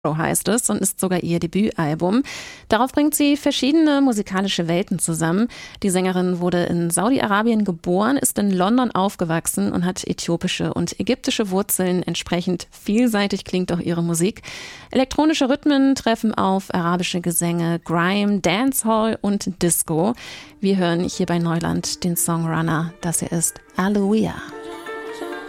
heißt es und ist sogar ihr Debütalbum. Darauf bringt sie verschiedene musikalische Welten zusammen. Die Sängerin wurde in Saudi-Arabien geboren, ist in London aufgewachsen und hat äthiopische und ägyptische Wurzeln. Entsprechend vielseitig klingt auch ihre Musik. Elektronische Rhythmen treffen auf arabische Gesänge, Grime, Dancehall und Disco. Wir hören hier bei Neuland den Song Runner. Das hier ist Aleluia.